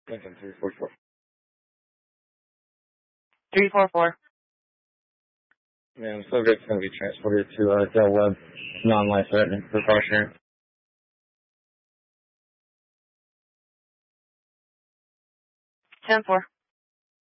Lincoln 344. 344. Ma'am, subject's going to be transported to Del Webb, non-life-threatening, precautionary. 10-4.